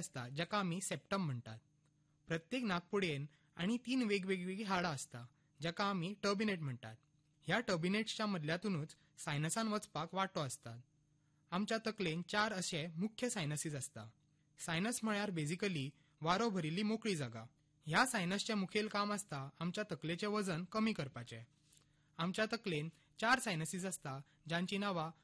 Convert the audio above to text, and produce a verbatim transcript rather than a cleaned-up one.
असता जाका आमी सेप्टम म्हणटात. प्रत्येक नाकपुडयेन आणि तीन वेगवेगळी हाडां असता जाका आमी टर्बिनेट म्हणटात. ह्या टर्बिनेट्सच्या मदल्यातूनच सायनसान वचपाक वाटो असतात. आमच्या तकलेन चार असे मुख्य सायनसीस असता. सायनस म्हळ्यार बेसिकली वारो भरिल्ली मोकळी जागा. ह्या सायनसचे मुखेल काम असता आमच्या तकलेचे वजन कमी करपाचे. आमच्या तकलेन चार सायनसीस असता जांची नावां